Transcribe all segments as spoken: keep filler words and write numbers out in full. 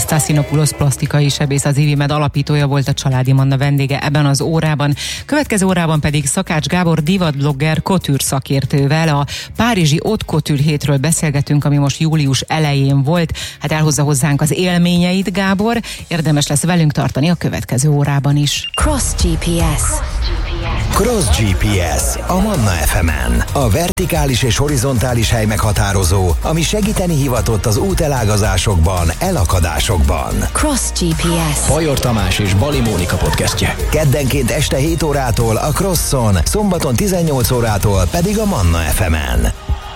Stassinopoulos plastikai sebész, az Ivimed alapítója volt a Családi Manna vendége ebben az órában. Következő órában pedig Szakács Gábor divatblogger, couture szakértővel a párizsi Haute Couture hétről beszélgetünk, ami most július elején volt. Hát elhozza hozzánk az élményeit, Gábor. Érdemes lesz velünk tartani a következő órában is. Cross gé pé es. Cross gé pé es a Manna ef emen. A vertikális és horizontális hely meghatározó, ami segíteni hivatott az útelágazásokban, elakadásokban. Cross gé pé es. Bajor Tamás és Bali Mónika podcastje. Keddenként este hét órától a Crosson, szombaton tizennyolc órától pedig a Manna ef emen.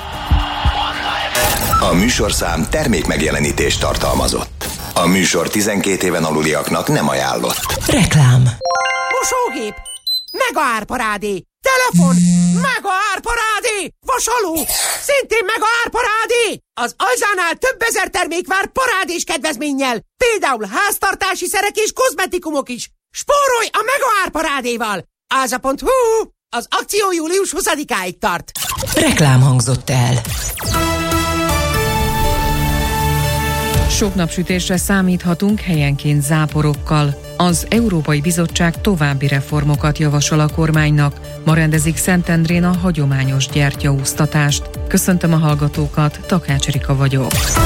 A műsorszám termék megjelenítést tartalmazott. A műsor tizenkét éven aluliaknak nem ajánlott. Reklám. Mosógép! Mega árparádé! Telefon! Mega árparádé! Vasaló! Szintén mega árparádé! Az Alzánál több ezer termék vár parádés kedvezménnyel! Például háztartási szerek és kozmetikumok is! Spórolj a mega árparádéval! Alza pont hu. Az akció július huszadikáig tart! Reklám hangzott el. Sok napsütésre számíthatunk, helyenként záporokkal. Az Európai Bizottság további reformokat javasol a kormánynak. Ma rendezik Szentendrén a hagyományos gyertyaúsztatást. Köszöntöm a hallgatókat, Takács Erika vagyok.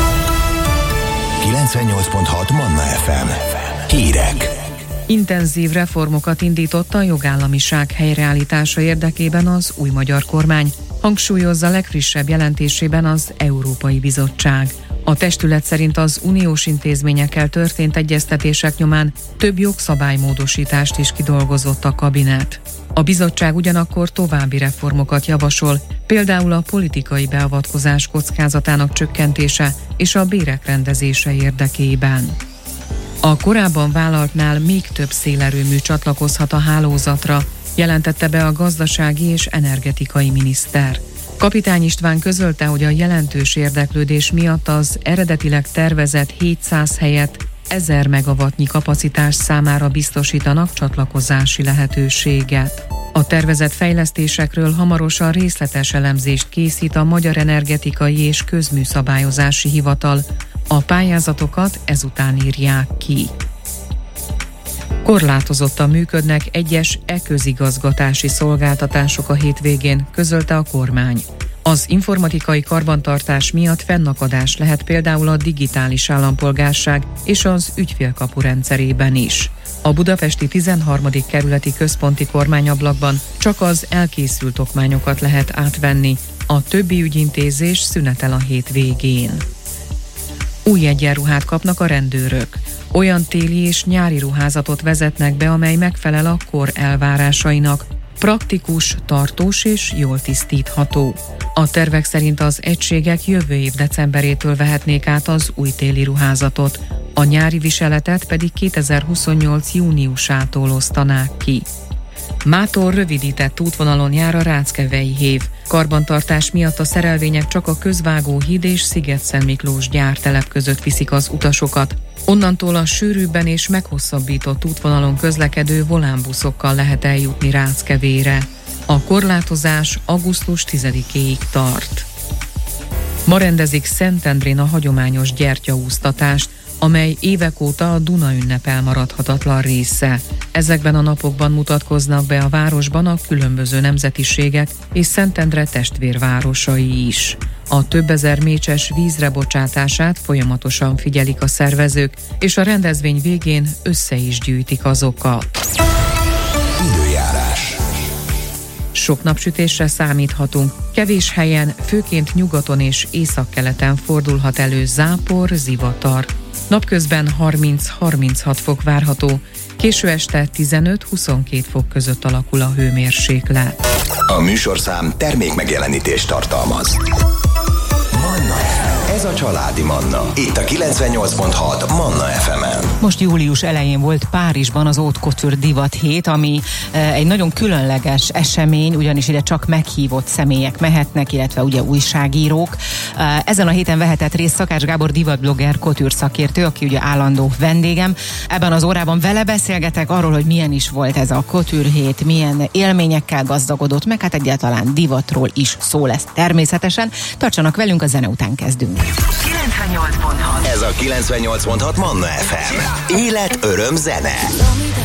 kilencvennyolc pont hat Manna ef em. Hírek. Intenzív reformokat indított a jogállamiság helyreállítása érdekében az új magyar kormány, hangsúlyozza legfrissebb jelentésében az Európai Bizottság. A testület szerint az uniós intézményekkel történt egyeztetések nyomán több jogszabálymódosítást is kidolgozott a kabinet. A bizottság ugyanakkor további reformokat javasol, például a politikai beavatkozás kockázatának csökkentése és a bérek rendezése érdekében. A korábban vállaltnál még több szélerőmű csatlakozhat a hálózatra, jelentette be a gazdasági és energetikai miniszter. Kapitány István közölte, hogy a jelentős érdeklődés miatt az eredetileg tervezett hétszáz helyett ezer megawattnyi kapacitás számára biztosítanak csatlakozási lehetőséget. A tervezett fejlesztésekről hamarosan részletes elemzést készít a Magyar Energetikai és Közműszabályozási Hivatal. A pályázatokat ezután írják ki. Korlátozottan működnek egyes e-közigazgatási szolgáltatások a hétvégén, közölte a kormány. Az informatikai karbantartás miatt fennakadás lehet például a digitális állampolgárság és az ügyfélkapu rendszerében is. A budapesti tizenharmadik kerületi központi kormányablakban csak az elkészült okmányokat lehet átvenni, a többi ügyintézés szünetel a hétvégén. Új egyenruhát kapnak a rendőrök. Olyan téli és nyári ruházatot vezetnek be, amely megfelel a kor elvárásainak. Praktikus, tartós és jól tisztítható. A tervek szerint az egységek jövő év decemberétől vehetnék át az új téli ruházatot, a nyári viseletet pedig kétezer-huszonnyolc júniusától osztanák ki. Mától rövidített útvonalon jár a Ráckevei hév. Karbantartás miatt a szerelvények csak a Közvágóhíd és Sziget-Szentmiklós gyártelep között viszik az utasokat. Onnantól a sűrűbben és meghosszabbított útvonalon közlekedő volánbuszokkal lehet eljutni Ráckevére. A korlátozás augusztus tizedikéig tart. Ma rendezik Szentendrén a hagyományos gyertyaúsztatást, amely évek óta a Duna ünnep elmaradhatatlan része. Ezekben a napokban mutatkoznak be a városban a különböző nemzetiségek és Szentendre testvérvárosai is. A több ezer mécses vízre bocsátását folyamatosan figyelik a szervezők, és a rendezvény végén össze is gyűjtik azokat. Időjárás. Sok napsütésre számíthatunk. Kevés helyen, főként nyugaton és északkeleten fordulhat elő zápor, zivatar. Napközben harminc-harminchat fok várható, késő este tizenöt-huszonkét fok között alakul a hőmérséklet. A műsorszám termék megjelenítést tartalmaz. Manna. Ez a Családi Manna. Itt a kilencvennyolc pont hat Manna ef emen. Most július elején volt Párizsban az Haute Couture divat hét, ami e, egy nagyon különleges esemény, ugyanis ide csak meghívott személyek mehetnek, illetve ugye újságírók. E, ezen a héten vehetett részt Szakács Gábor divatblogger, couture szakértő, aki ugye állandó vendégem. Ebben az órában vele beszélgetek arról, hogy milyen is volt ez a couture hét, milyen élményekkel gazdagodott, meg hát egyáltalán divatról is szó lesz természetesen. Tartsanak velünk, a zene után kezdünk. kilencvennyolc pont hat. Ez a kilencvennyolc pont hat Manna ef em. Élet, öröm, zene.